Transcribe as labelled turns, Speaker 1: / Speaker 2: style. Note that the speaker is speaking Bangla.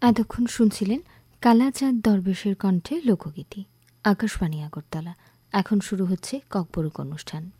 Speaker 1: এতক্ষণ শুনছিলেন কালাচাঁদ দরবেশের কণ্ঠে লোকগীতি। আকাশবাণী আগরতলা। এখন শুরু হচ্ছে ককবরক অনুষ্ঠান।